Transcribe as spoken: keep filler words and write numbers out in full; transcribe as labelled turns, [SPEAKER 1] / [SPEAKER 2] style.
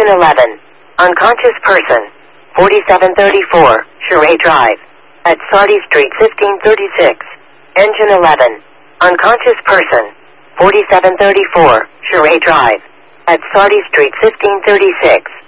[SPEAKER 1] Engine eleven. Unconscious person. forty-seven thirty-four, Charay Drive. At Sardi Street fifteen thirty-six. Engine eleven. Unconscious person. forty-seven thirty-four, Charay Drive. At Sardi Street fifteen thirty-six.